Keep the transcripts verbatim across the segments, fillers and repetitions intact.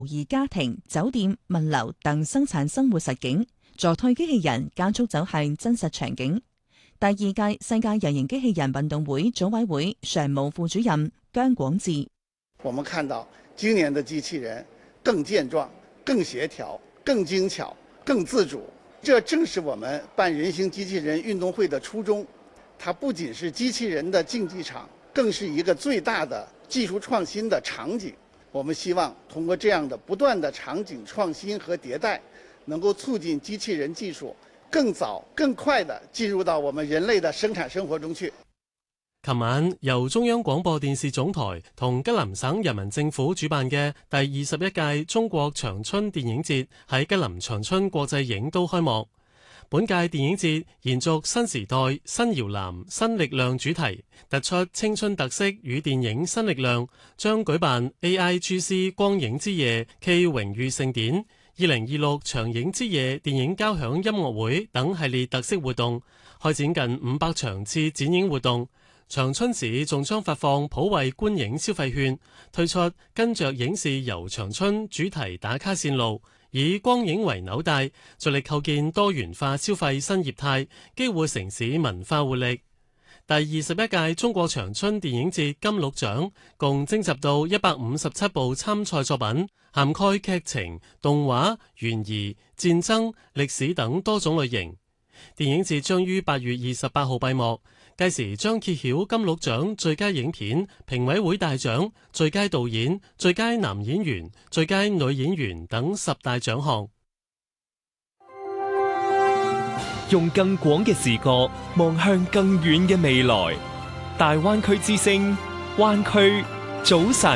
而家庭、酒店、物流等生產生活實境，助推機器人加速走向真實場景。第二屆世界人形機器人運動會組委會常務副主任姜廣智： 我們看到今年的機器人更健壯、更協調、更精巧、更自主，這正是我們辦人形機器人運動會的初衷。它不僅是機器人的競技場，更是一個最大的技術創新的場景。我們希望通過這樣的不斷的場景創新和迭代，能夠促進機器人技術更早、更快地進入到我們人類的生產生活中去。 琴晚由中央廣播電視總台同吉林省人民政府主辦嘅第二十一屆中國長春電影節喺吉林長春國際影都開幕。本屆電影節延續新時代、新搖籃、新力量主題，突出青春特色與電影新力量，將舉辦 A I G C 光影之夜暨榮譽盛典、二零二六長影之夜電影交響音樂會等系列特色活動，開展近五百場次展映活動。長春市仲將發放普惠觀影消費券，推出跟着影視遊長春主題打卡線路，以光影為紐帶，着力構建多元化消費新業態，激活城市文化活力。第二十一屆中國長春電影節金鹿獎共徵集到一百五十七部參賽作品，涵蓋劇情、動畫、懸疑、戰爭、歷史等多種類型。電影節將於八月二十八號閉幕，屆時將揭曉金鹿獎最佳影片、評委會大獎、最佳導演、最佳男演員、最佳女演員等十大獎項。 用更廣嘅視角望向更遠嘅未來，大灣區之聲，灣區早晨。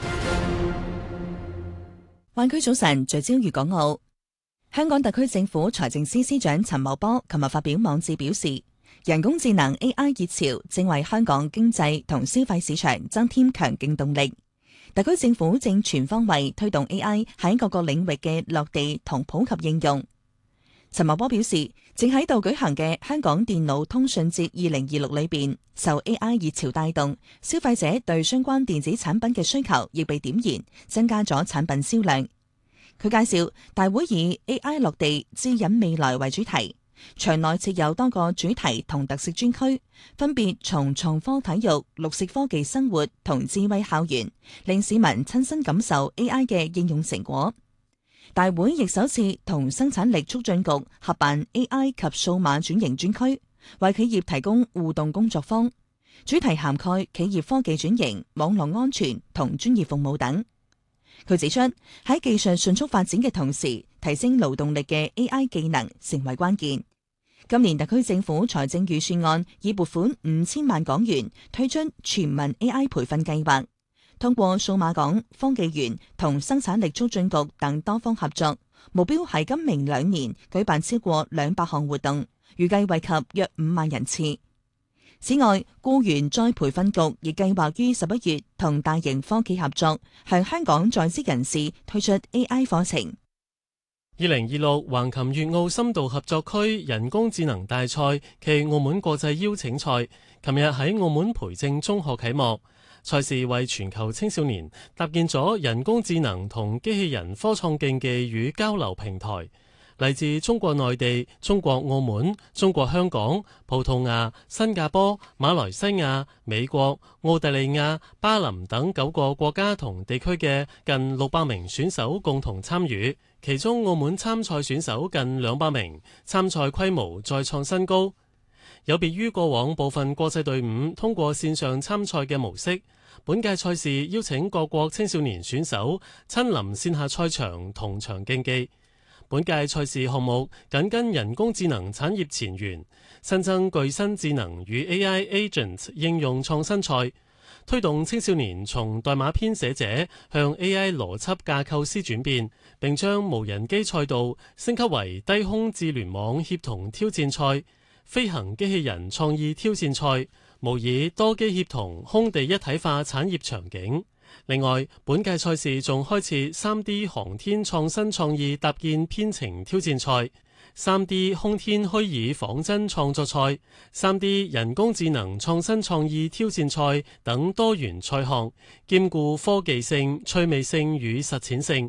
灣區早晨聚焦粵港澳。香港特區政府財政司司長陳茂波琴日發表網誌表示，人工智能 A I 熱潮正為香港經濟同消費市場增添強勁動力。特區政府正全方位推動 A I 喺各個領域嘅落地同普及應用。陳茂波表示，正喺度舉行嘅香港電腦通訊節二零二六裏邊，受 A I 熱潮帶動，消費者對相關電子產品嘅需求亦被點燃，增加咗產品銷量。佢介紹大會以 A I 落地指引未來為主題，場內設有多個主題同特色專區，分別從創科體育、綠色科技生活同智慧校園，令市民親身感受 A I 嘅應用成果。大會亦首次同生產力促進局合辦 A I 及數碼轉型專區，為企業提供互動工作坊，主題涵蓋企業科技轉型、網絡安全同專業服務等。佢指出，喺技術迅速發展嘅同時，提升勞動力嘅 A I 技能成為關鍵。今年特區政府財政預算案以撥款五千萬港元推出全民 A I 培訓計劃，通過數碼港、科技園同生產力促進局等多方合作，目標係今明兩年舉辦超過兩百項活動，預計惠及約五萬人次。此外，僱員再培訓局亦計劃於十一月同大型科技合作，向香港在職人士推出 A I 課程。 二零二六橫琴粵澳深度合作區人工智能大賽暨澳門國際邀請賽，琴日喺澳門培正中學啟幕。賽事為全球青少年搭建咗人工智能同機器人科創競技與交流平台。嚟自中國內地、中國澳門、中國香港、葡萄牙、新加坡、馬來西亞、美國、澳大利亞、巴林等九個國家同地區嘅近六百名選手共同參與，其中澳門參賽選手近兩百名，參賽規模再創新高。有別於過往部分國際隊伍通過線上參賽嘅模式，本屆賽事邀請各國青少年選手親臨線下賽場同場競技。本屆賽事項目緊跟人工智能產業前沿，新增具身智能與 A I Agent 應用創新賽，推動青少年從代碼編寫者向 A I 邏輯架構師轉變，並將無人機賽道升級為低空智聯網協同挑戰賽、飛行機器人創意挑戰賽，模擬多機協同空地一體化產業場景。另外，本屆賽事仲開設 三 D 航天創新創意搭建編程挑戰賽、三 D 空天虛擬仿真創作賽、三 D 人工智能創新創意挑戰賽等多元賽項，兼顧科技性、趣味性與實踐性。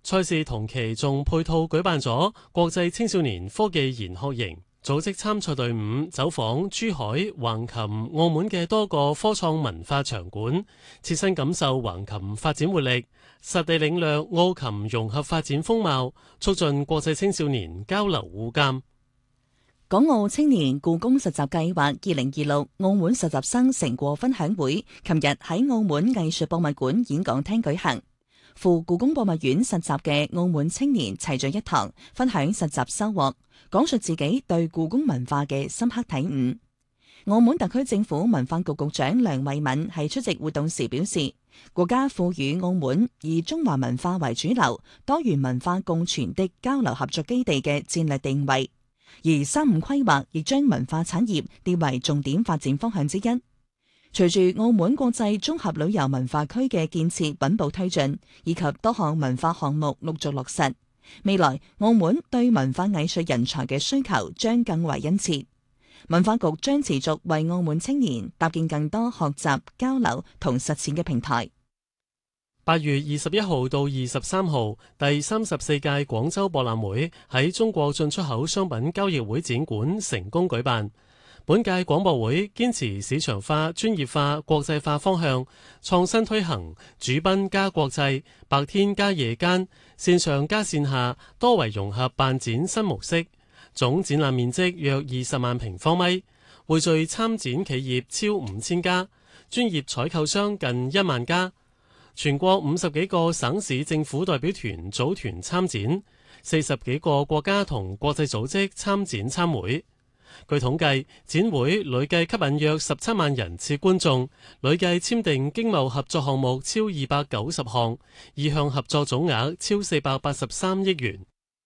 賽事同期仲配套舉辦咗國際青少年科技研學營，組織參賽隊伍走訪珠海、橫琴、澳門嘅多個科創文化場館，切身感受橫琴發展活力，實地領略澳琴融合發展風貌，促進國際青少年交流互鑑。 港澳青年故宮實習計劃二零二六澳門實習生成果分享會，琴日喺澳門藝術博物館演講廳舉行。赴故宮博物院實習嘅澳門青年齊聚一堂，分享實習收穫，講述自己對故宮文化嘅深刻體悟。澳門特區政府文化局局長梁慧敏喺出席活動時表示，國家賦予澳門以中華文化為主流、多元文化共存的交流合作基地嘅戰略定位，而三五規劃亦將文化產業列為重點發展方向之一。隨住澳門國際綜合旅遊文化區嘅建設穩步推進，以及多項文化項目陸續落實，未來澳門對文化藝術人才嘅需求將更為殷切。文化局將持續為澳門青年搭建更多學習、交流同實踐嘅平台。 八月二十一號到二十三號，第三十四屆廣州博覽會喺中國進出口商品交易會展館成功舉辦。本屆廣博會堅持市場化、專業化、國際化方向，創新推行主賓加國際、白天加夜間、線上加線下多維融合辦展新模式。總展覽面積約二十萬平方米，匯聚參展企業超五千家，專業採購商近一萬家。全國五十幾個省市政府代表團組團參展，四十幾個國家同國際組織參展參會。據統計，展會累計吸引約十七萬人次觀眾，累計簽訂經貿合作項目超二百九十項，意向合作總額超四百八十三億元。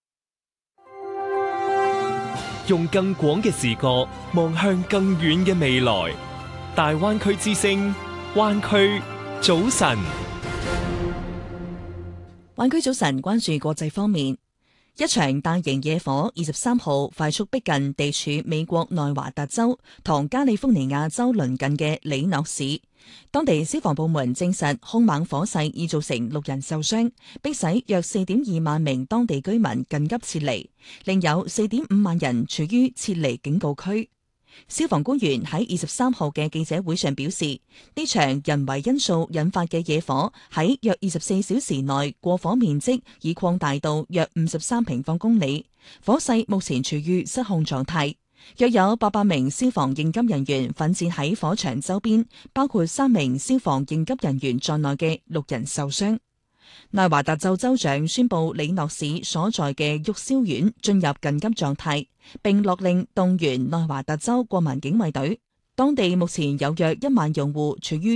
用更廣嘅視角望向更遠嘅未來，大灣區之聲，灣區早晨。 灣區早晨，關注國際方面。一場大型野火二十三號快速逼近地處美國內華達州同加利福尼亞州鄰近嘅里諾市，當地消防部門證實兇猛火勢已造成六人受傷，迫使約四點二萬名當地居民緊急撤離，另有四點五萬人處於撤離警告區。消防官員喺二十三號嘅記者會上表示，呢場人為因素引發嘅野火喺約二十四小時內過火面積已擴大到約五十三平方公里，火勢目前處於失控狀態。約有八百名消防應急人員奮戰喺火場周邊，包括三名消防應急人員在內嘅六人受傷。內華達州州長宣布里諾市所在嘅沃肖縣進入緊急狀態，並落令動員內華達州國民警衛隊。當地目前有約一萬用戶處於